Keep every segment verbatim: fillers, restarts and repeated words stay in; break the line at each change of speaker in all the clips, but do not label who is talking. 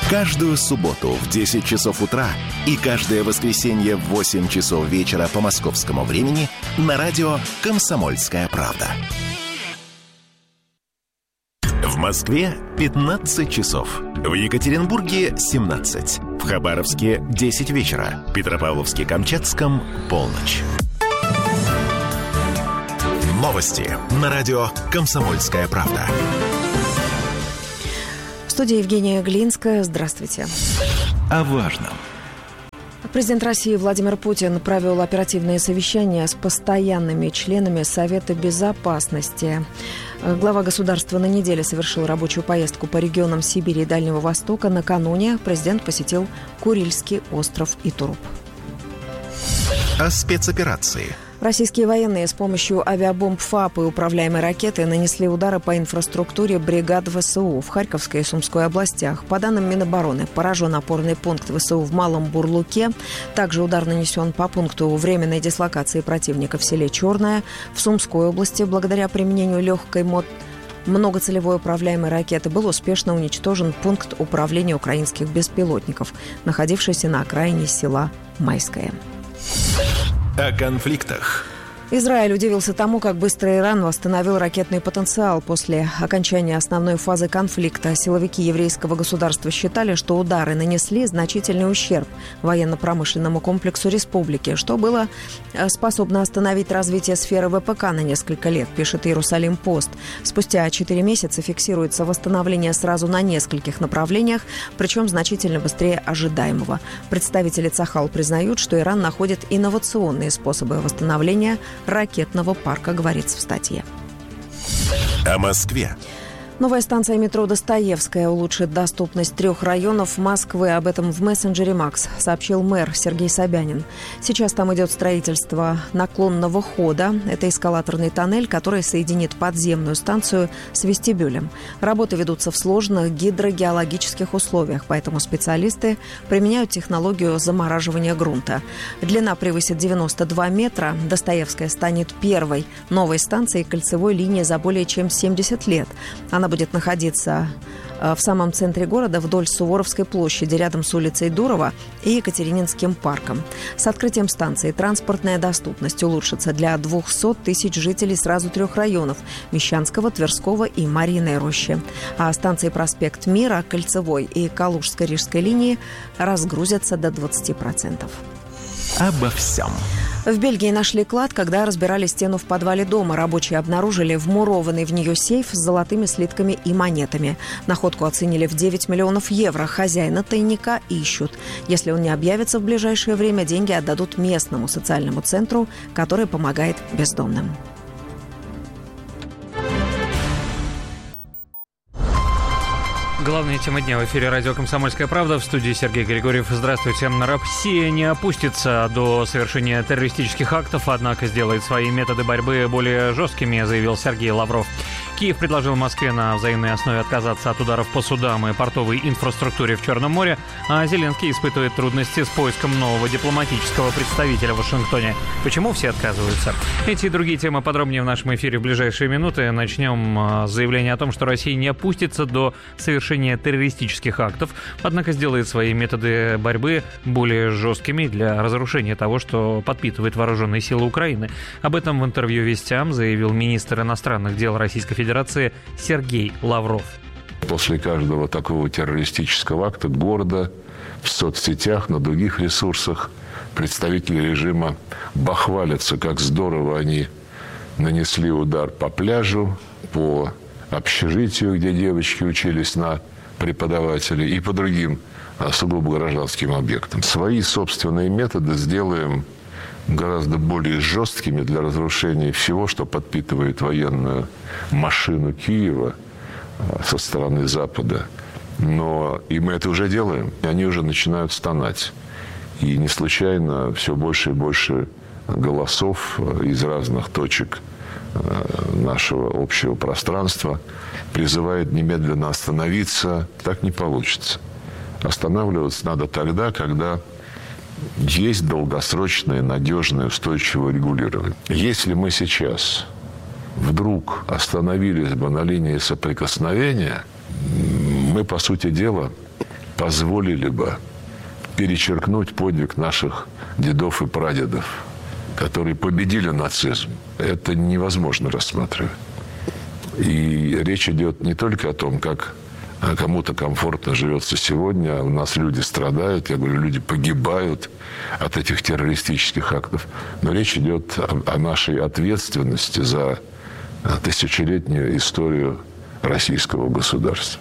Каждую субботу в десять часов утра и каждое воскресенье в восемь часов вечера по московскому времени на радио «Комсомольская правда». В Москве пятнадцать часов. В Екатеринбурге семнадцать. В Хабаровске десять вечера. В Петропавловске-Камчатском полночь. Новости на радио «Комсомольская правда».
В студии Евгения Глинская. Здравствуйте.
О важном.
Президент России Владимир Путин провел оперативное совещание с постоянными членами Совета Безопасности. Глава государства на неделе совершил рабочую поездку по регионам Сибири и Дальнего Востока. Накануне президент посетил Курильский остров и Туруп.
О спецоперации.
Российские военные с помощью авиабомб ФАП и управляемой ракеты нанесли удары по инфраструктуре бригад ВСУ в Харьковской и Сумской областях. По данным Минобороны, поражен опорный пункт ВСУ в Малом Бурлуке. Также удар нанесен по пункту временной дислокации противника в селе Черное. В Сумской области, благодаря применению легкой мод... многоцелевой управляемой ракеты, был успешно уничтожен пункт управления украинских беспилотников, находившийся на окраине села Майское.
О конфликтах.
Израиль удивился тому, как быстро Иран восстановил ракетный потенциал после окончания основной фазы конфликта. Силовики еврейского государства считали, что удары нанесли значительный ущерб военно-промышленному комплексу республики, что было способно остановить развитие сферы ВПК на несколько лет, пишет Иерусалим-Пост. Спустя четыре месяца фиксируется восстановление сразу на нескольких направлениях, причем значительно быстрее ожидаемого. Представители Цахал признают, что Иран находит инновационные способы восстановления ракетного парка, говорится в статье.
О Москве.
Новая станция метро «Достоевская» улучшит доступность трех районов Москвы. Об этом в мессенджере «Макс» сообщил мэр Сергей Собянин. Сейчас там идет строительство наклонного хода. Это эскалаторный тоннель, который соединит подземную станцию с вестибюлем. Работы ведутся в сложных гидрогеологических условиях, поэтому специалисты применяют технологию замораживания грунта. Длина превысит девяносто два метра. «Достоевская» станет первой новой станцией кольцевой линии за более чем семьдесят лет. Она будет находиться в самом центре города, вдоль Суворовской площади, рядом с улицей Дурова и Екатерининским парком. С открытием станции транспортная доступность улучшится для двухсот тысяч жителей сразу трех районов – Мещанского, Тверского и Марьиной Рощи. А станции проспект Мира, Кольцевой и Калужско-Рижской линии разгрузятся до двадцати процентов.
Обо всем.
В Бельгии нашли клад, когда разбирали стену в подвале дома. Рабочие обнаружили вмурованный в нее сейф с золотыми слитками и монетами. Находку оценили в девять миллионов евро. Хозяина тайника ищут. Если он не объявится в ближайшее время, деньги отдадут местному социальному центру, который помогает бездомным.
Главная тема дня в эфире радио «Комсомольская правда». В студии Сергей Григорьев. Здравствуйте. Россия не опустится до совершения террористических актов, однако сделает свои методы борьбы более жесткими, заявил Сергей Лавров. Киев предложил Москве на взаимной основе отказаться от ударов по судам и портовой инфраструктуре в Черном море, а Зеленский испытывает трудности с поиском нового дипломатического представителя в Вашингтоне. Почему все отказываются? Эти и другие темы подробнее в нашем эфире в ближайшие минуты. Начнем с заявления о том, что Россия не опустится до совершения террористических актов, однако сделает свои методы борьбы более жесткими для разрушения того, что подпитывает вооруженные силы Украины. Об этом в интервью «Вестям» заявил министр иностранных дел Российской Федерации Сергей Лавров.
После каждого такого террористического акта города, в соцсетях, на других ресурсах представители режима бахвалятся, как здорово они нанесли удар по пляжу, по общежитию, где девочки учились на преподавателей, и по другим сугубо гражданским объектам. Свои собственные методы сделаем гораздо более жесткими для разрушения всего, что подпитывает военную машину Киева со стороны Запада. Но и мы это уже делаем, и они уже начинают стонать. И не случайно все больше и больше голосов из разных точек нашего общего пространства призывает немедленно остановиться. Так не получится. Останавливаться надо тогда, когда есть долгосрочное, надежное, устойчивое регулирование. Если мы сейчас вдруг остановились бы на линии соприкосновения, мы, по сути дела, позволили бы перечеркнуть подвиг наших дедов и прадедов, которые победили нацизм. Это невозможно рассматривать. И речь идет не только о том, как кому-то комфортно живется сегодня, у нас люди страдают, я говорю, люди погибают от этих террористических актов, но речь идет о, о нашей ответственности за тысячелетнюю историю российского государства.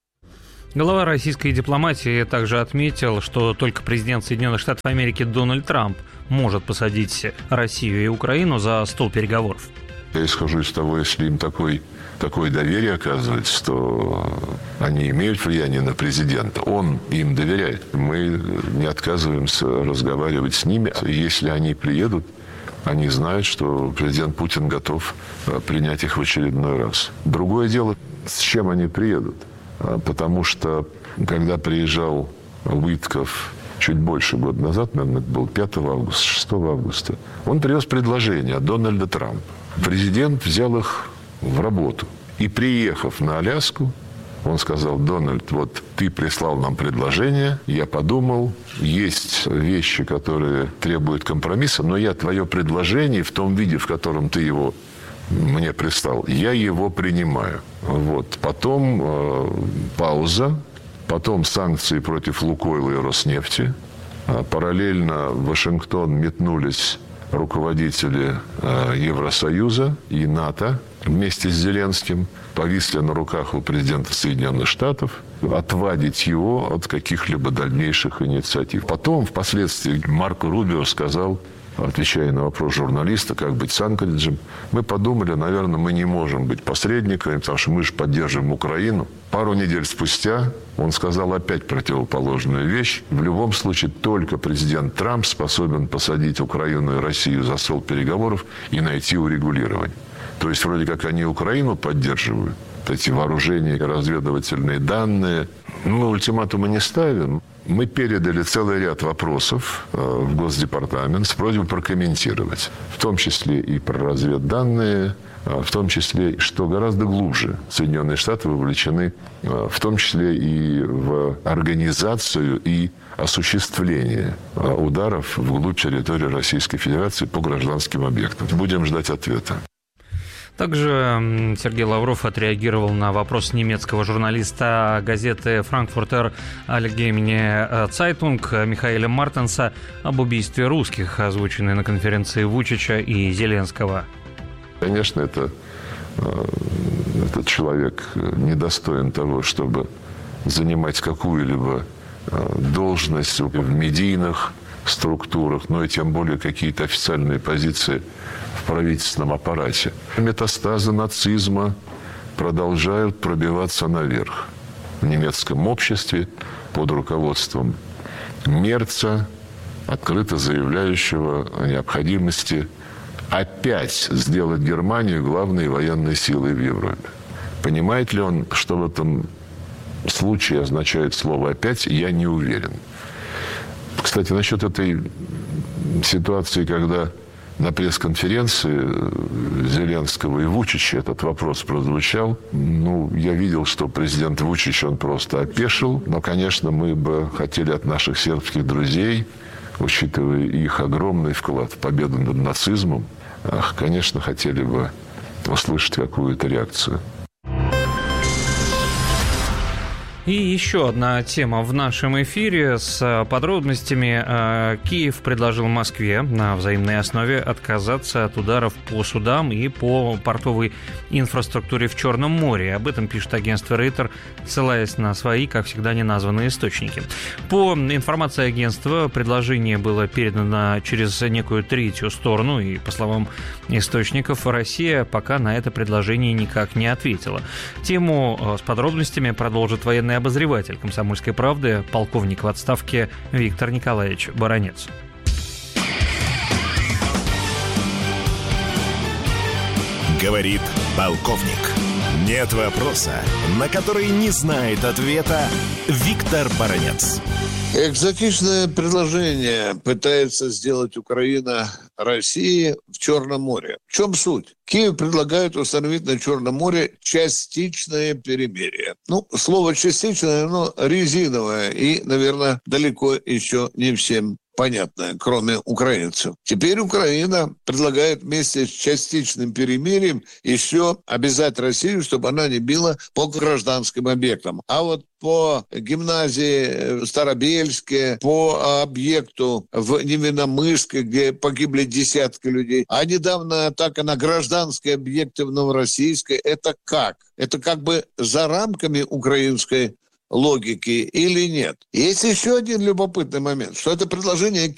Глава российской дипломатии также отметил, что только президент Соединенных Штатов Америки Дональд Трамп может посадить Россию и Украину за стол переговоров.
Я исхожу из того, если им такой, такое доверие оказывается, то они имеют влияние на президента. Он им доверяет. Мы не отказываемся разговаривать с ними. Если они приедут, они знают, что президент Путин готов принять их в очередной раз. Другое дело, с чем они приедут. Потому что, когда приезжал Уитков чуть больше года назад, наверное, это был пятого августа, шестого августа, он привез предложение от Дональда Трампа. Президент взял их в работу. И, приехав на Аляску, он сказал: Дональд, вот ты прислал нам предложение, я подумал, есть вещи, которые требуют компромисса, но я твое предложение в том виде, в котором ты его мне прислал, я его принимаю. Вот. Потом э, пауза, потом санкции против Лукойла и Роснефти. А параллельно в Вашингтон метнулись руководители э, Евросоюза и НАТО вместе с Зеленским, повисли на руках у президента Соединенных Штатов, отвадить его от каких-либо дальнейших инициатив. Потом, впоследствии, Марко Рубио сказал, отвечая на вопрос журналиста, как быть с Анкориджем, мы подумали, наверное, мы не можем быть посредниками, потому что мы же поддерживаем Украину. Пару недель спустя он сказал опять противоположную вещь. В любом случае, только президент Трамп способен посадить Украину и Россию за стол переговоров и найти урегулирование. То есть, вроде как они Украину поддерживают, эти вооружения, разведывательные данные. Мы ультиматумы не ставим. Мы передали целый ряд вопросов в Госдепартамент с просьбой прокомментировать. В том числе и про разведданные, в том числе, что гораздо глубже, Соединенные Штаты вовлечены, в том числе и в организацию и осуществление ударов вглубь территории Российской Федерации по гражданским объектам. Будем ждать ответа.
Также Сергей Лавров отреагировал на вопрос немецкого журналиста газеты «Франкфуртер Allgemeine Zeitung» Михаэля Мартенса об убийстве русских, озвученной на конференции Вучича и Зеленского.
Конечно, это, этот человек недостоин того, чтобы занимать какую-либо должность в медийных структурах, но и тем более какие-то официальные позиции в правительственном аппарате. Метастазы нацизма продолжают пробиваться наверх в немецком обществе под руководством Мерца, открыто заявляющего о необходимости опять сделать Германию главной военной силой в Европе. Понимает ли он, что в этом случае означает слово «опять», я не уверен. Кстати, насчет этой ситуации, когда на пресс-конференции Зеленского и Вучича этот вопрос прозвучал, ну, я видел, что президент Вучич, он просто опешил, но, конечно, мы бы хотели от наших сербских друзей, учитывая их огромный вклад в победу над нацизмом, ах, конечно, хотели бы услышать какую-то реакцию.
И еще одна тема в нашем эфире с подробностями. Киев предложил Москве на взаимной основе отказаться от ударов по судам и по портовой инфраструктуре в Черном море. Об этом пишет агентство Рейтер, ссылаясь на свои, как всегда, неназванные источники. По информации агентства, предложение было передано через некую третью сторону, и, по словам источников, Россия пока на это предложение никак не ответила. Тему с подробностями продолжит военный обозреватель «Комсомольской правды», полковник в отставке Виктор Николаевич Баранец.
Говорит полковник. Нет вопроса, на который не знает ответа Виктор Баранец.
Экзотичное предложение пытается сделать Украина России в Черном море. В чем суть? Киев предлагает установить на Черном море частичное перемирие. Ну, слово «частичное», оно резиновое и, наверное, далеко еще не всем понятное, кроме украинцев. Теперь Украина предлагает вместе с частичным перемирием еще обязать Россию, чтобы она не била по гражданским объектам. А вот по гимназии в Старобельске, по объекту в Невинномысске, где погибли десятки людей, а недавно атака на гражданские объекты в Новороссийске, это как? Это как бы за рамками украинской логики или нет? Есть еще один любопытный момент, что это предложение